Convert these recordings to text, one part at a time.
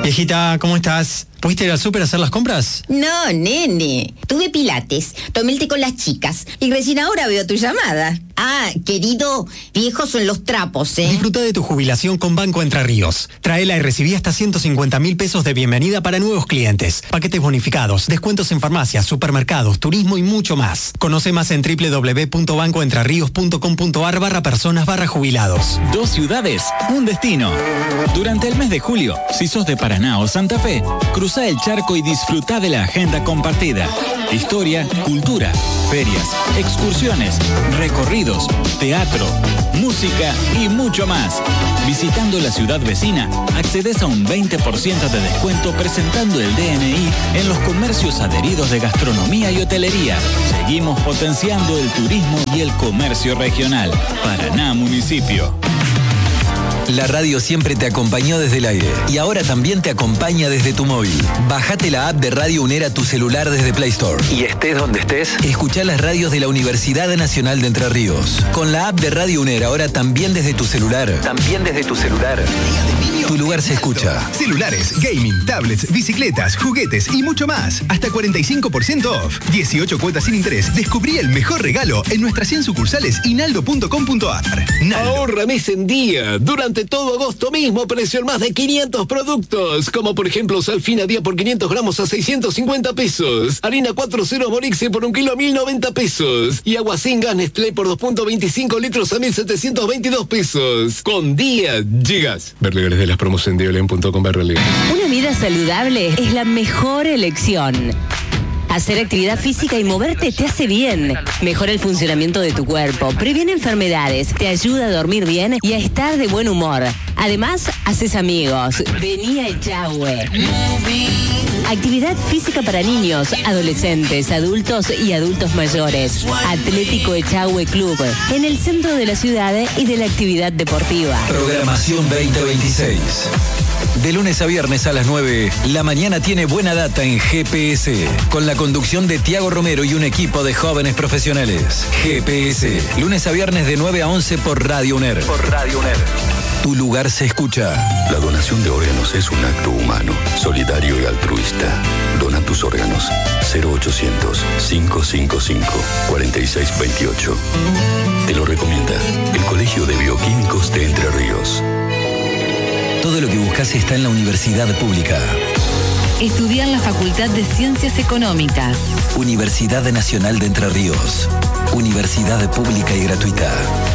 Viejita, ¿cómo estás? ¿Pudiste ir al súper a hacer las compras? No, nene. Tuve pilates, tomé el té con las chicas y recién ahora veo tu llamada. Ah, querido, viejos son los trapos, ¿eh? Disfruta de tu jubilación con Banco Entre Ríos. Traela y recibí hasta 150.000 pesos de bienvenida para nuevos clientes. Paquetes bonificados, descuentos en farmacias, supermercados, turismo y mucho más. Conoce más en www.bancoentrerios.com.ar/personas/jubilados. 2 ciudades, un destino. Durante el mes de julio, si sos de Paraná o Santa Fe, cruzá el charco y disfrutá de la agenda compartida. Historia, cultura, ferias, excursiones, recorridos, teatro, música y mucho más. Visitando la ciudad vecina, accedes a un 20% de descuento presentando el DNI en los comercios adheridos de gastronomía y hotelería. Seguimos potenciando el turismo y el comercio regional. Paraná Municipio. La radio siempre te acompañó desde el aire y ahora también te acompaña desde tu móvil. Bájate la app de Radio UNER a tu celular desde Play Store. Y estés donde estés, escuchá las radios de la Universidad Nacional de Entre Ríos. Con la app de Radio UNER ahora también desde tu celular. Tu lugar se escucha. Celulares, gaming, tablets, bicicletas, juguetes y mucho más. Hasta 45% off. 18 cuotas sin interés. Descubrí el mejor regalo en nuestras 100 sucursales y naldo.com.ar. Ahorra mes en día. Durante todo agosto mismo precio en más de 500 productos. Como por ejemplo Salfina día por 500 gramos a 650 pesos. Harina 4.0 Morixe por 1 kilo a 1.090 pesos. Y agua sin gas Nestlé por 2.25 litros a 1.722 pesos. Con día llegas. Ver legales de las promos en diolen.com/legales. Una vida saludable es la mejor elección. Hacer actividad física y moverte te hace bien. Mejora el funcionamiento de tu cuerpo, previene enfermedades, te ayuda a dormir bien y a estar de buen humor. Además, haces amigos. Vení a Echagüe. Actividad física para niños, adolescentes, adultos y adultos mayores. Atlético Echagüe Club, en el centro de la ciudad y de la actividad deportiva. Programación 2026. De lunes a viernes a las 9, la mañana tiene buena data en GPS, con la conducción de Tiago Romero y un equipo de jóvenes profesionales. GPS, lunes a viernes de 9 a 11 por Radio UNER. Tu lugar se escucha. La donación de órganos es un acto humano, solidario y altruista. Dona tus órganos. 0800-555-4628. Te lo recomienda el Colegio de Bioquímicos de Entre Ríos. Todo lo que buscas está en la Universidad Pública. Estudia en la Facultad de Ciencias Económicas. Universidad Nacional de Entre Ríos. Universidad pública y gratuita.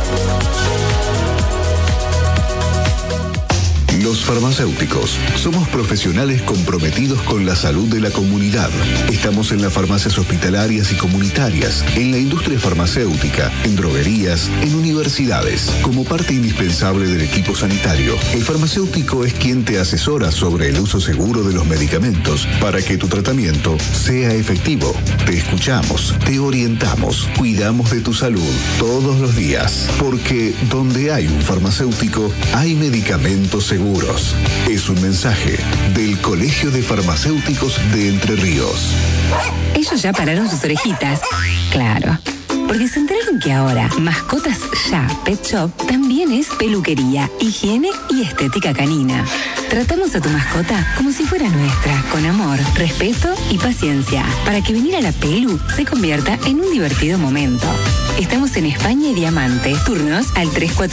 Los farmacéuticos somos profesionales comprometidos con la salud de la comunidad. Estamos en las farmacias hospitalarias y comunitarias, en la industria farmacéutica, en droguerías, en universidades. Como parte indispensable del equipo sanitario, el farmacéutico es quien te asesora sobre el uso seguro de los medicamentos para que tu tratamiento sea efectivo. Te escuchamos, te orientamos, cuidamos de tu salud todos los días, porque donde hay un farmacéutico, hay medicamentos seguros. Es un mensaje del Colegio de Farmacéuticos de Entre Ríos. Ellos ya pararon sus orejitas. Claro. Porque se enteraron que ahora Mascotas Ya Pet Shop también es peluquería, higiene y estética canina. Tratamos a tu mascota como si fuera nuestra, con amor, respeto y paciencia, para que venir a la pelu se convierta en un divertido momento. Estamos en España y Diamante. Turnos al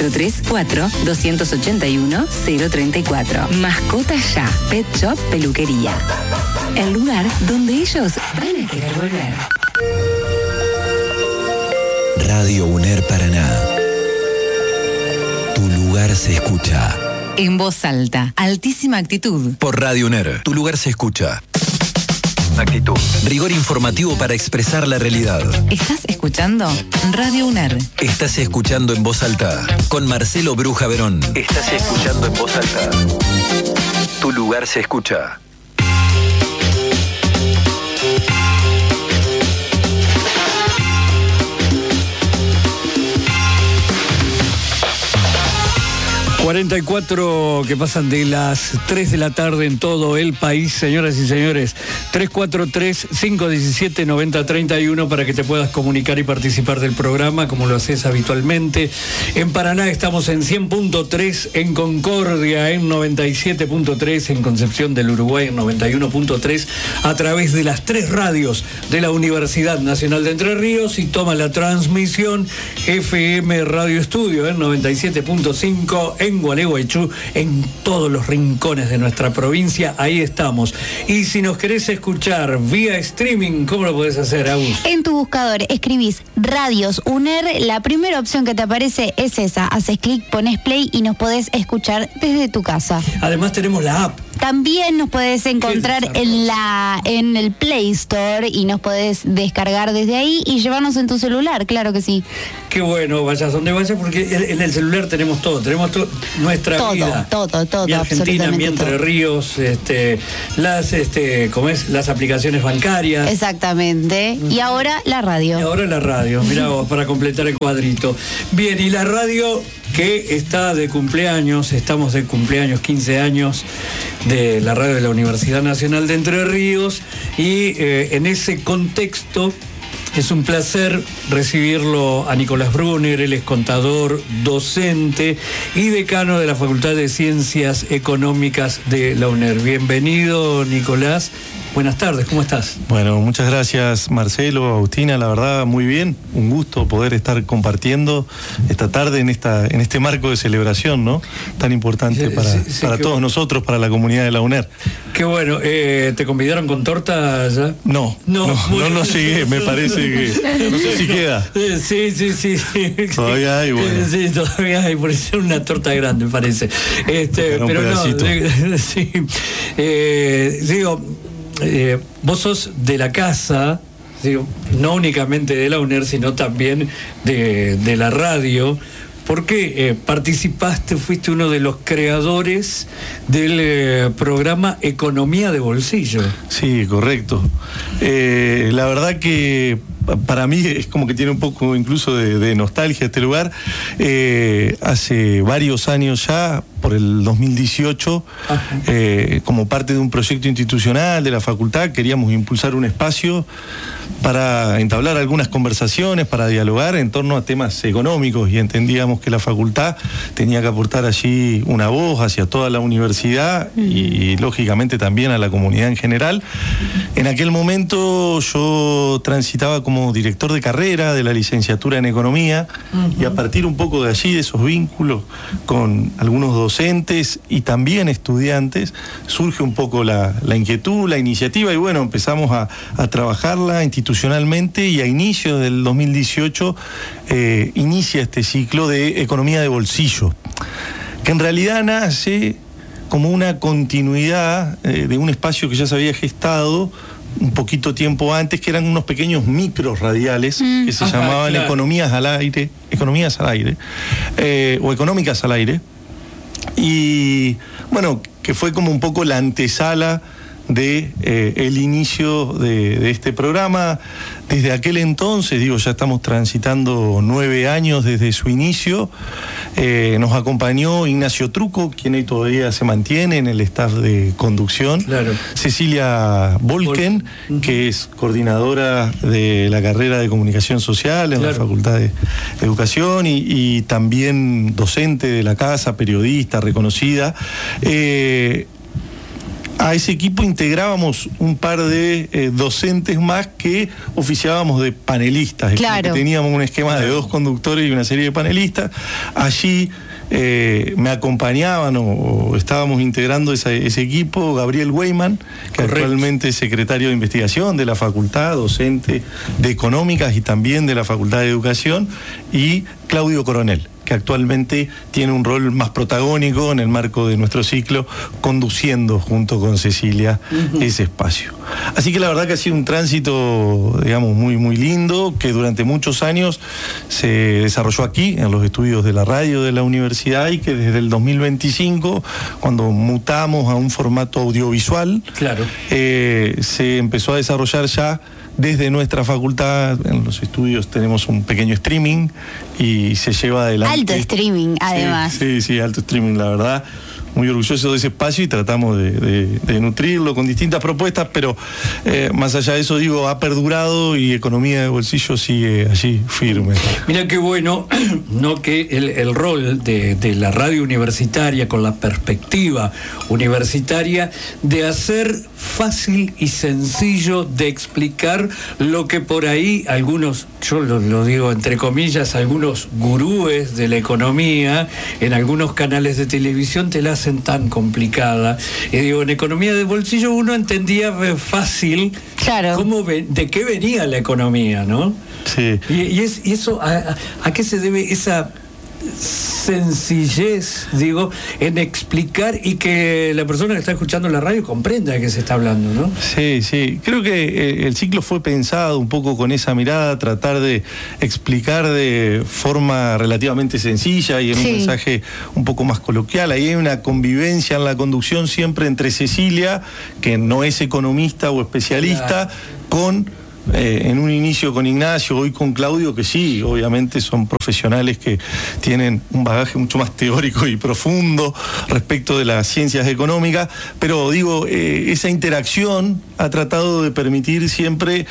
343-4-281-034. Mascotas Ya Pet Shop Peluquería. El lugar donde ellos van a querer volver. Radio UNER Paraná. Tu lugar se escucha. En voz alta, altísima actitud. Por Radio UNER, tu lugar se escucha. Actitud. Rigor informativo para expresar la realidad. ¿Estás escuchando? Radio UNER. Estás escuchando en voz alta con Marcelo Bruja Verón. Estás escuchando en voz alta. Tu lugar se escucha. 44 que pasan de las 3 de la tarde en todo el país, señoras y señores. 343-517-9031 para que te puedas comunicar y participar del programa como lo haces habitualmente. En Paraná estamos en 100.3, en Concordia en 97.3, en Concepción del Uruguay en 91.3, a través de las 3 radios de la Universidad Nacional de Entre Ríos, y toma la transmisión FM Radio Estudio en 97.5 en Gualeguaychú, en todos los rincones de nuestra provincia. Ahí estamos. Y si nos querés escuchar vía streaming, ¿cómo lo podés hacer, Agus? En tu buscador escribís Radios UNER, la primera opción que te aparece es esa. Haces clic, pones play y nos podés escuchar desde tu casa. Además tenemos la app. También nos podés encontrar en el Play Store y nos podés descargar desde ahí y llevarnos en tu celular, claro que sí. Qué bueno, vayas donde vayas, porque en el celular tenemos nuestra vida. Todo, mi Argentina, mi Entre Ríos, las aplicaciones bancarias. Exactamente. Y ahora la radio. Mirá vos, para completar el cuadrito. Bien, y la radio que está de cumpleaños, estamos de cumpleaños, 15 años de la radio de la Universidad Nacional de Entre Ríos, y en ese contexto es un placer recibirlo a Nicolás Brunner. Él es contador, docente y decano de la Facultad de Ciencias Económicas de la UNER. Bienvenido, Nicolás. Buenas tardes, ¿cómo estás? Bueno, muchas gracias, Marcelo, Agustina, la verdad muy bien, un gusto poder estar compartiendo esta tarde en este marco de celebración, ¿no? Tan importante para todos nosotros, para la comunidad de la UNER. Qué bueno, ¿te convidaron con torta ya? No llegué, me parece que, no sé si queda. Sí. Todavía hay, bueno. Sí, todavía hay, por ser una torta grande, me parece. Pero no, sí. Vos sos de la casa, no únicamente de la UNER, sino también de la radio, porque fuiste uno de los creadores del programa Economía de Bolsillo. Sí, correcto. La verdad que para mí es como que tiene un poco incluso de nostalgia este lugar. Hace varios años ya, por el 2018, como parte de un proyecto institucional de la facultad, queríamos impulsar un espacio para entablar algunas conversaciones, para dialogar en torno a temas económicos, y entendíamos que la facultad tenía que aportar allí una voz hacia toda la universidad y lógicamente también a la comunidad en general. En aquel momento yo transitaba como director de carrera de la licenciatura en Economía, y a partir un poco de allí, de esos vínculos con algunos docentes y también estudiantes, surge un poco la inquietud, la iniciativa, y bueno, empezamos a trabajarla institucionalmente, y a inicio del 2018 inicia este ciclo de Economía de Bolsillo, que en realidad nace como una continuidad de un espacio que ya se había gestado un poquito tiempo antes, que eran unos pequeños micros radiales que se llamaban Economías al Aire, o Económicas al Aire, y bueno, que fue como un poco la antesala de el inicio de este programa. Desde aquel entonces, ya estamos transitando 9 años desde su inicio. Nos acompañó Ignacio Truco, quien ahí todavía se mantiene en el staff de conducción. Claro. Cecilia Volken, que es coordinadora de la carrera de Comunicación Social en la Facultad de Educación, y también docente de la casa, periodista reconocida. A ese equipo integrábamos un par de docentes más que oficiábamos de panelistas. Claro. Teníamos un esquema de 2 conductores y una serie de panelistas. Allí me acompañaban o estábamos integrando ese equipo Gabriel Weyman, que actualmente es secretario de investigación de la facultad, docente de Económicas y también de la Facultad de Educación, y Claudio Coronel, que actualmente tiene un rol más protagónico en el marco de nuestro ciclo, conduciendo junto con Cecilia ese espacio. Así que la verdad que ha sido un tránsito, muy, muy lindo, que durante muchos años se desarrolló aquí, en los estudios de la radio de la universidad, y que desde el 2025, cuando mutamos a un formato audiovisual, se empezó a desarrollar ya desde nuestra facultad, en los estudios tenemos un pequeño streaming y se lleva adelante. Alto streaming, además. Sí, alto streaming, la verdad. Muy orgulloso de ese espacio y tratamos de nutrirlo con distintas propuestas, pero más allá de eso, digo, ha perdurado y Economía de Bolsillo sigue allí firme. Mira qué bueno, ¿no? Que el rol de la radio universitaria con la perspectiva universitaria de hacer fácil y sencillo de explicar lo que por ahí algunos, yo lo digo entre comillas, algunos gurúes de la economía en algunos canales de televisión te la hacen tan complicada. Y digo, en Economía de Bolsillo uno entendía fácil, claro, de qué venía la economía, ¿no? Sí. Y eso, ¿a qué se debe esa sencillez, digo, en explicar y que la persona que está escuchando la radio comprenda de qué se está hablando, ¿no? Sí. Creo que el ciclo fue pensado un poco con esa mirada, tratar de explicar de forma relativamente sencilla y en un mensaje un poco más coloquial. Ahí hay una convivencia en la conducción siempre entre Cecilia, que no es economista o especialista, con... en un inicio con Ignacio, hoy con Claudio, que sí, obviamente son profesionales que tienen un bagaje mucho más teórico y profundo respecto de las ciencias económicas, pero digo, esa interacción ha tratado de permitir siempre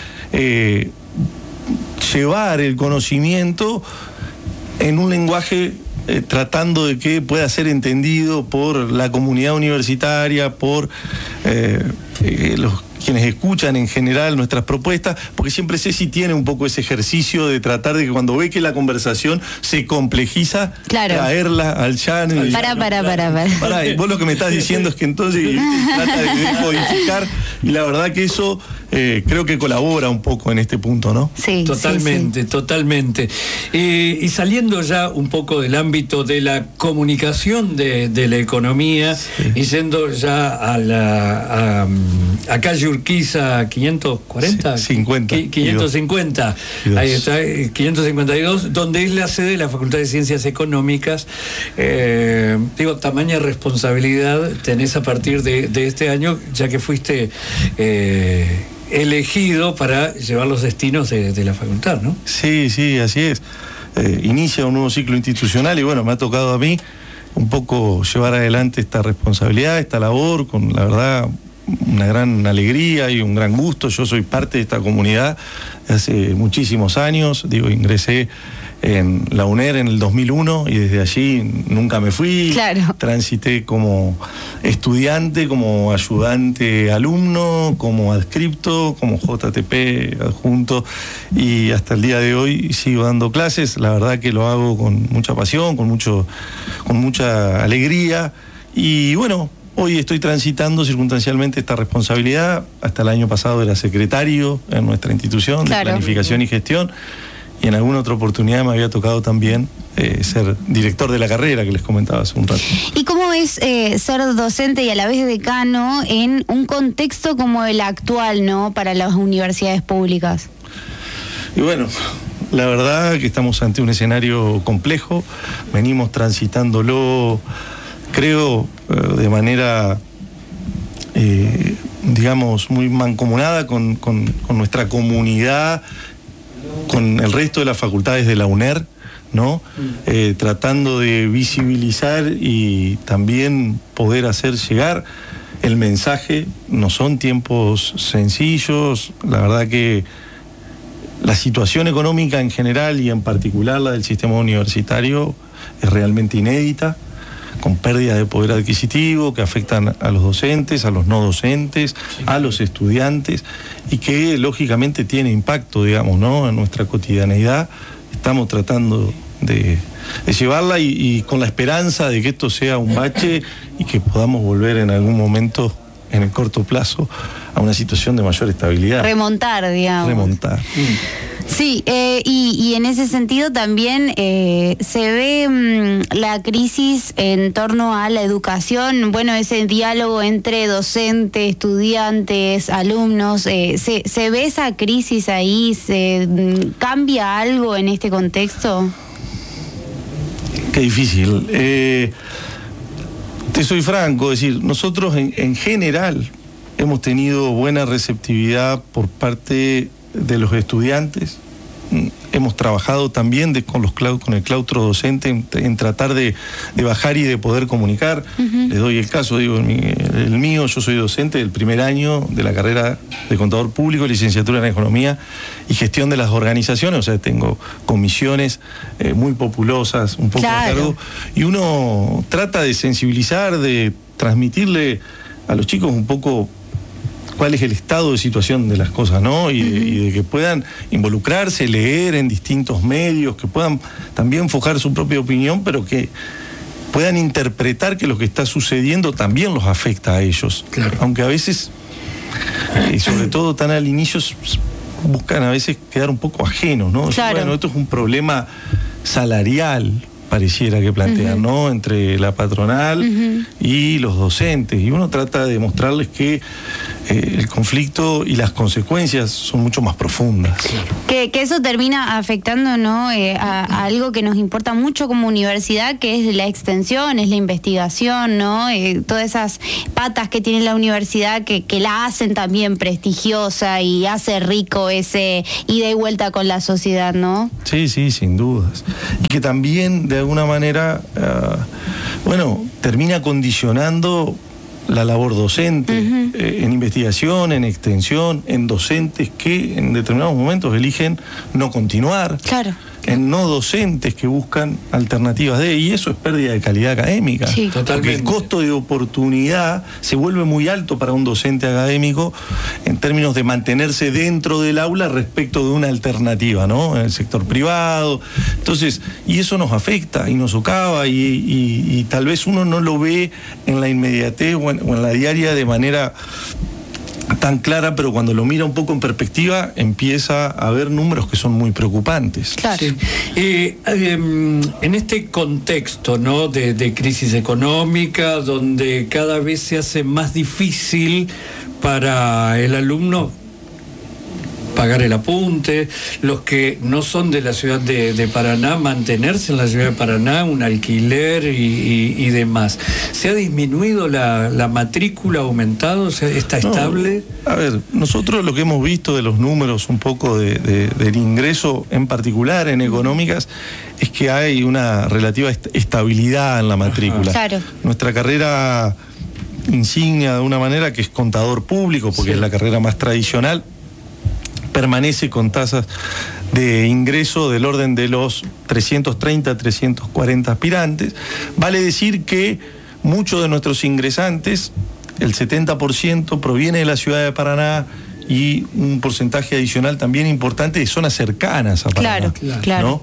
llevar el conocimiento en un lenguaje tratando de que pueda ser entendido por la comunidad universitaria, por quienes escuchan en general nuestras propuestas, porque siempre Ceci tiene un poco ese ejercicio de tratar de que cuando ve que la conversación se complejiza, traerla al llano. Pará, y vos lo que me estás diciendo es que entonces trata de decodificar, y la verdad que eso creo que colabora un poco en este punto, ¿no? Sí, totalmente. Y saliendo ya un poco del ámbito de la comunicación de la economía, y yendo ya a calle Urquiza 540, 550, ahí está, 552, donde es la sede de la Facultad de Ciencias Económicas. Digo, tamaña responsabilidad tenés a partir de este año, ya que fuiste elegido para llevar los destinos de la facultad, ¿no? Sí, así es. Inicia un nuevo ciclo institucional y bueno, me ha tocado a mí un poco llevar adelante esta responsabilidad, esta labor, con la verdad una gran alegría y un gran gusto. Yo soy parte de esta comunidad hace muchísimos años, digo, ingresé en la UNER en el 2001 y desde allí nunca me fui. Transité como estudiante, como ayudante alumno, como adscripto, como JTP adjunto, y hasta el día de hoy sigo dando clases. La verdad que lo hago con mucha pasión, con mucha alegría, y bueno, hoy estoy transitando circunstancialmente esta responsabilidad. Hasta el año pasado era secretario en nuestra institución de planificación y gestión, y en alguna otra oportunidad me había tocado también ser director de la carrera que les comentaba hace un rato. ¿Y cómo es ser docente y a la vez decano en un contexto como el actual, ¿no?, para las universidades públicas? Y bueno, la verdad que estamos ante un escenario complejo, venimos transitándolo, creo, de manera, digamos, muy mancomunada con nuestra comunidad, con el resto de las facultades de la UNER, ¿no? Tratando de visibilizar y también poder hacer llegar el mensaje. No son tiempos sencillos, la verdad que la situación económica en general y en particular la del sistema universitario es realmente inédita, con pérdida de poder adquisitivo que afectan a los docentes, a los no docentes, a los estudiantes, y que lógicamente tiene impacto, digamos, ¿no?, en nuestra cotidianeidad. Estamos tratando de llevarla y con la esperanza de que esto sea un bache y que podamos volver en algún momento, en el corto plazo, a una situación de mayor estabilidad. Remontar, digamos. Sí, y en ese sentido también se ve la crisis en torno a la educación, bueno, ese diálogo entre docentes, estudiantes, alumnos, ¿se ve esa crisis ahí? ¿Se cambia algo en este contexto? Qué difícil. Te soy franco, es decir, nosotros en general hemos tenido buena receptividad por parte de los estudiantes. Hemos trabajado también con el claustro docente en tratar de bajar y de poder comunicar. Les doy el caso, digo, el mío, yo soy docente del primer año de la carrera de contador público, licenciatura en economía y gestión de las organizaciones, o sea, tengo comisiones muy populosas, un poco a cargo, y uno trata de sensibilizar, de transmitirle a los chicos un poco cuál es el estado de situación de las cosas, ¿no? Y de que puedan involucrarse, leer en distintos medios, que puedan también forjar su propia opinión, pero que puedan interpretar que lo que está sucediendo también los afecta a ellos. Claro. Aunque a veces, y sobre todo tan al inicio, buscan a veces quedar un poco ajenos, ¿no? Claro. Bueno, esto es un problema salarial, pareciera que plantean, ¿no? Entre la patronal y los docentes. Y uno trata de mostrarles que el conflicto y las consecuencias son mucho más profundas. Que eso termina afectando, ¿no? A algo que nos importa mucho como universidad, que es la extensión, es la investigación, ¿no? Todas esas patas que tiene la universidad que la hacen también prestigiosa y hace rico ese ida y vuelta con la sociedad, ¿no? Sí, sí, sin dudas. Y que también, de alguna manera, termina condicionando la labor docente, en investigación, en extensión, en docentes que en determinados momentos eligen no continuar. Claro. En no docentes que buscan alternativas y eso es pérdida de calidad académica. Sí, totalmente. Porque el costo de oportunidad se vuelve muy alto para un docente académico en términos de mantenerse dentro del aula respecto de una alternativa, ¿no? En el sector privado. Entonces, y eso nos afecta y nos socava y tal vez uno no lo ve en la inmediatez o en la diaria de manera tan clara, pero cuando lo mira un poco en perspectiva empieza a ver números que son muy preocupantes. Claro. Sí. En este contexto, ¿no? de crisis económica, donde cada vez se hace más difícil para el alumno pagar el apunte, los que no son de la ciudad de Paraná, mantenerse en la ciudad de Paraná, un alquiler y demás. ¿Se ha disminuido la matrícula, ha aumentado? ¿Está estable? A ver, nosotros lo que hemos visto de los números un poco del ingreso, en particular en económicas, es que hay una relativa estabilidad en la matrícula. Claro. Nuestra carrera insignia de una manera que es contador público, porque es la carrera más tradicional, permanece con tasas de ingreso del orden de los 330, 340 aspirantes. Vale decir que muchos de nuestros ingresantes, el 70%, proviene de la ciudad de Paraná y un porcentaje adicional también importante de zonas cercanas a Paraná. Claro. ¿No?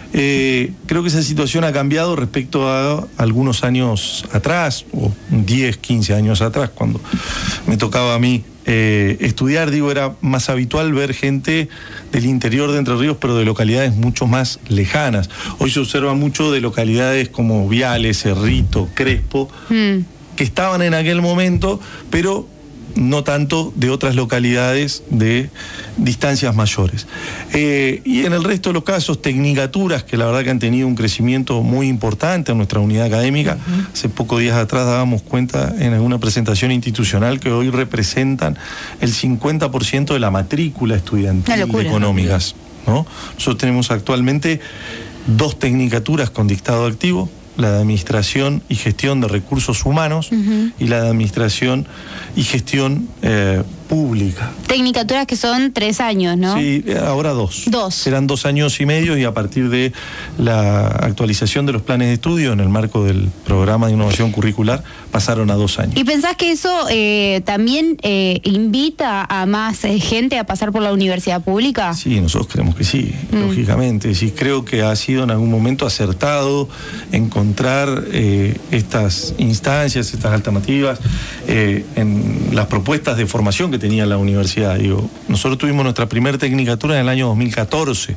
Creo que esa situación ha cambiado respecto a algunos años atrás, o 10, 15 años atrás, cuando me tocaba a mí estudiar, era más habitual ver gente del interior de Entre Ríos, pero de localidades mucho más lejanas. Hoy se observa mucho de localidades como Viales, Cerrito, Crespo, que estaban en aquel momento, pero no tanto de otras localidades de distancias mayores. Y en el resto de los casos, tecnicaturas que la verdad que han tenido un crecimiento muy importante en nuestra unidad académica. Hace pocos días atrás dábamos cuenta en alguna presentación institucional que hoy representan el 50% de la matrícula estudiantil de económicas, ¿no? Nosotros tenemos actualmente 2 tecnicaturas con dictado activo, la de Administración y Gestión de Recursos Humanos y la de Administración y Gestión Pública. Tecnicaturas que son 3 años, ¿no? Sí, ahora 2. Eran 2 años y medio y a partir de la actualización de los planes de estudio en el marco del programa de innovación curricular pasaron a 2 años. ¿Y pensás que eso también invita a más gente a pasar por la universidad pública? Sí, nosotros creemos que sí, lógicamente. Sí, creo que ha sido en algún momento acertado encontrar estas instancias, estas alternativas en las propuestas de formación que tenía la universidad. Nosotros tuvimos nuestra primera tecnicatura en el año 2014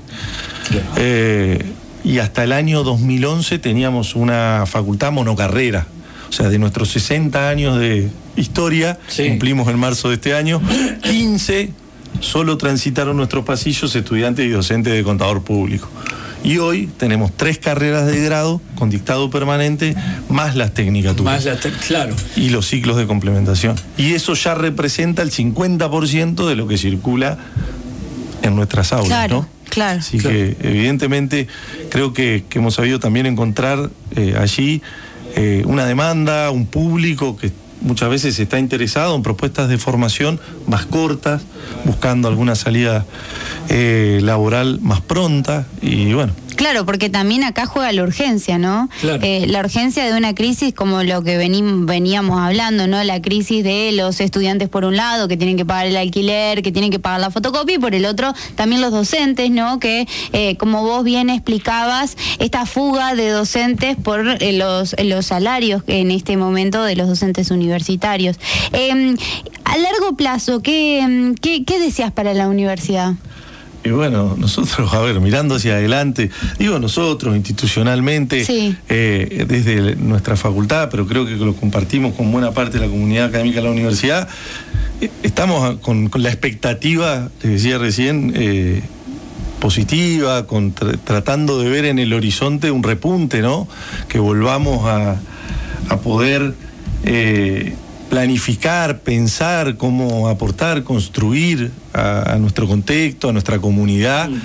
y hasta el año 2011 teníamos una facultad monocarrera. O sea, de nuestros 60 años de historia, cumplimos en marzo de este año, 15 solo transitaron nuestros pasillos estudiantes y docentes de contador público. Y hoy tenemos 3 carreras de grado con dictado permanente, más las tecnicaturas. Claro. Y los ciclos de complementación. Y eso ya representa el 50% de lo que circula en nuestras aulas, claro, ¿no? Claro. Así que evidentemente creo que hemos sabido también encontrar allí una demanda, un público que muchas veces está interesado en propuestas de formación más cortas, buscando alguna salida laboral más pronta y bueno. Claro, porque también acá juega la urgencia, ¿no? Claro. La urgencia de una crisis como lo que veníamos hablando, ¿no? La crisis de los estudiantes por un lado, que tienen que pagar el alquiler, que tienen que pagar la fotocopia, y por el otro también los docentes, ¿no? Que, como vos bien explicabas, esta fuga de docentes por los salarios en este momento de los docentes universitarios. A largo plazo, ¿qué deseas para la universidad? Y bueno, nosotros, a ver, mirando hacia adelante, digo nosotros institucionalmente, sí, desde nuestra facultad, pero creo que lo compartimos con buena parte de la comunidad académica de la universidad, estamos con la expectativa, les decía recién, positiva, tratando de ver en el horizonte un repunte, ¿no? Que volvamos a poder planificar, pensar cómo aportar, construir a nuestro contexto, a nuestra comunidad,